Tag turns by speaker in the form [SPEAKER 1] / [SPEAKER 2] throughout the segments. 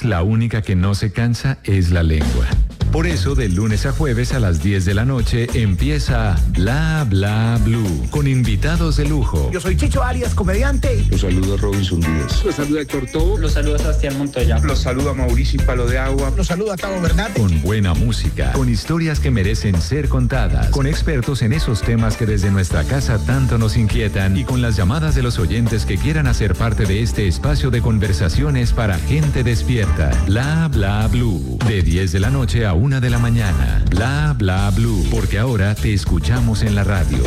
[SPEAKER 1] la única que no se cansa es la lengua. Por eso, de lunes a jueves a las 10 de la noche empieza Bla Bla Blue, con invitados de lujo.
[SPEAKER 2] Yo soy Chicho Arias, comediante.
[SPEAKER 3] Los saluda Robinson Díaz.
[SPEAKER 4] Los saluda Héctor Tobo.
[SPEAKER 5] Los saluda Sebastián Montoya.
[SPEAKER 4] Los saluda Mauricio Palo de Agua.
[SPEAKER 2] Los saluda Tavo Bernal.
[SPEAKER 1] Con buena música, con historias que merecen ser contadas, con expertos en esos temas que desde nuestra casa tanto nos inquietan y con las llamadas de los oyentes que quieran hacer parte de este espacio de conversaciones para gente despierta. Bla Bla Blue, de 10 de la noche a 1 de la mañana. Bla Bla Blue, porque ahora te escuchamos en la radio.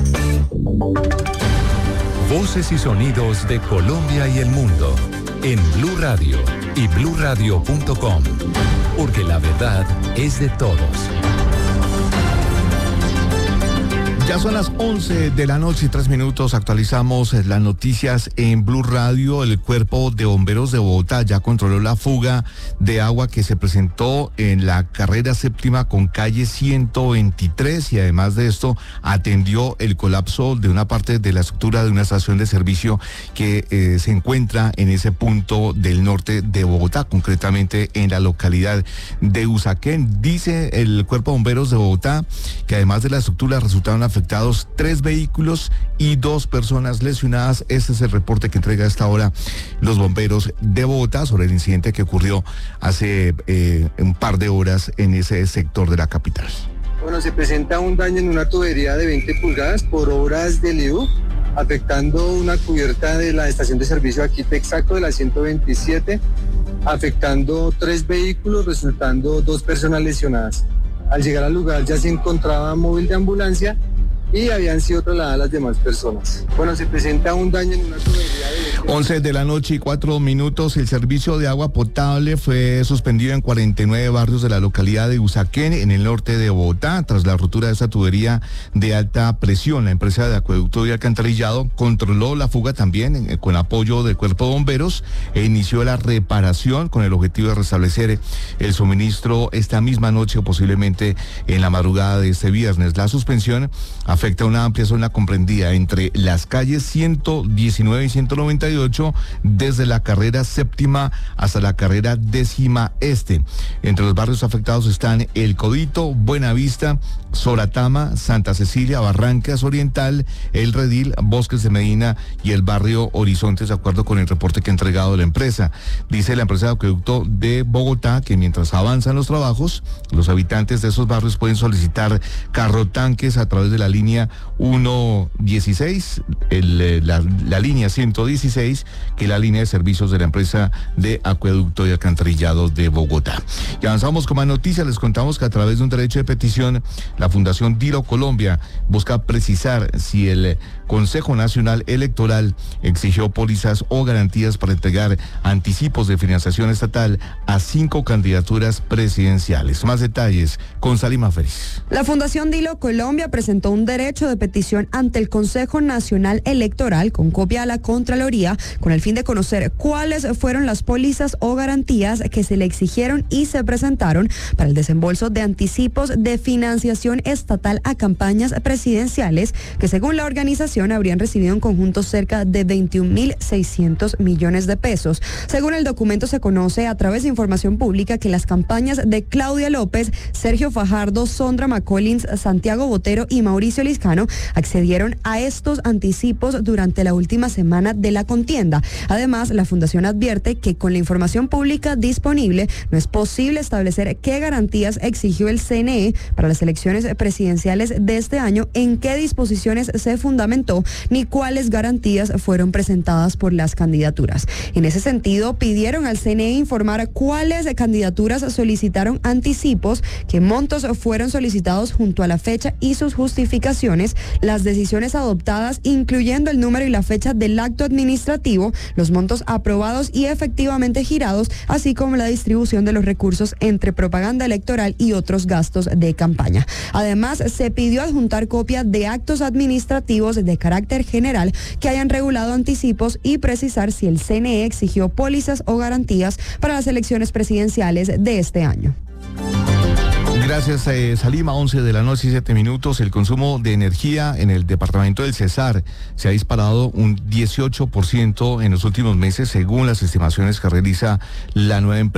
[SPEAKER 1] Voces y sonidos de Colombia y el mundo en Blue Radio y bluradio.com, porque la verdad es de todos.
[SPEAKER 6] Ya son las 11 de la noche y 3 minutos. Actualizamos las noticias en Blue Radio. El Cuerpo de Bomberos de Bogotá ya controló la fuga de agua que se presentó en la carrera séptima con calle 123 y además de esto atendió el colapso de una parte de la estructura de una estación de servicio que se encuentra en ese punto del norte de Bogotá, concretamente en la localidad de Usaquén. Dice el Cuerpo de Bomberos de Bogotá que además de la estructura resultaron afectados 3 vehículos y 2 personas lesionadas. Este es el reporte que entrega a esta hora los bomberos de Bogotá sobre el incidente que ocurrió hace un par de horas en ese sector de la capital.
[SPEAKER 7] Bueno, se presenta un daño en una tubería de 20 pulgadas por obras del IU, afectando una cubierta de la estación de servicio aquí Texaco de la 127, afectando 3 vehículos, resultando 2 personas lesionadas. Al llegar al lugar ya se encontraba móvil de ambulancia y habían sido trasladadas las demás personas. Bueno, se presenta un daño en una tubería de
[SPEAKER 6] 11 de la noche y 4 minutos. El servicio de agua potable fue suspendido en 49 barrios de la localidad de Usaquén, en el norte de Bogotá, tras la ruptura de esa tubería de alta presión. La empresa de acueducto y alcantarillado controló la fuga también con apoyo del Cuerpo de Bomberos e inició la reparación con el objetivo de restablecer el suministro esta misma noche o posiblemente en la madrugada de este viernes. La suspensión afecta una amplia zona comprendida entre las calles 119 y 198, desde la carrera séptima hasta la carrera décima este. Entre los barrios afectados están El Codito, Buenavista, Soratama, Santa Cecilia, Barrancas Oriental, El Redil, Bosques de Medina y el barrio Horizontes, de acuerdo con el reporte que ha entregado la empresa. Dice la empresa de acueducto de Bogotá que mientras avanzan los trabajos, los habitantes de esos barrios pueden solicitar carrotanques a través de la línea 116, la línea 116, que es la línea de servicios de la empresa de acueducto y alcantarillado de Bogotá. Y avanzamos con más noticias. Les contamos que a través de un derecho de petición, la Fundación Dilo Colombia busca precisar si el Consejo Nacional Electoral exigió pólizas o garantías para entregar anticipos de financiación estatal a 5 candidaturas presidenciales. Más detalles con Salima Félix.
[SPEAKER 8] La Fundación Dilo Colombia presentó un derecho de petición ante el Consejo Nacional Electoral con copia a la Contraloría con el fin de conocer cuáles fueron las pólizas o garantías que se le exigieron y se presentaron para el desembolso de anticipos de financiación estatal a campañas presidenciales que según la organización habrían recibido en conjunto cerca de 21.600 millones de pesos. Según el documento se conoce a través de información pública que las campañas de Claudia López, Sergio Fajardo, Sondra McCollins, Santiago Botero y Mauricio Liscano accedieron a estos anticipos durante la última semana de la contienda. Además, la Fundación advierte que con la información pública disponible no es posible establecer qué garantías exigió el CNE para las elecciones presidenciales de este año, en qué disposiciones se fundamentó, ni cuáles garantías fueron presentadas por las candidaturas. En ese sentido, pidieron al CNE informar cuáles candidaturas solicitaron anticipos, qué montos fueron solicitados junto a la fecha y sus justificaciones, las decisiones adoptadas, incluyendo el número y la fecha del acto administrativo, los montos aprobados y efectivamente girados, así como la distribución de los recursos entre propaganda electoral y otros gastos de campaña. Además, se pidió adjuntar copia de actos administrativos de carácter general que hayan regulado anticipos y precisar si el CNE exigió pólizas o garantías para las elecciones presidenciales de este año.
[SPEAKER 6] Gracias, Salima. 11 de la noche y 7 minutos. El consumo de energía en el departamento del Cesar se ha disparado un 18% en los últimos meses, según las estimaciones que realiza la nueva empresa.